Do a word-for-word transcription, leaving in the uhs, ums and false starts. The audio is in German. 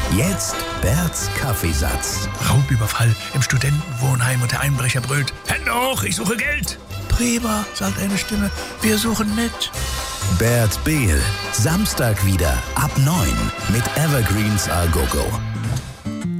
Jetzt Berts Kaffeesatz. Raubüberfall im Studentenwohnheim und der Einbrecher brüllt: Hände hoch, ich suche Geld. Prima, sagt eine Stimme, wir suchen mit. Bert Behl, Samstag wieder ab neun mit Evergreens A Go Go.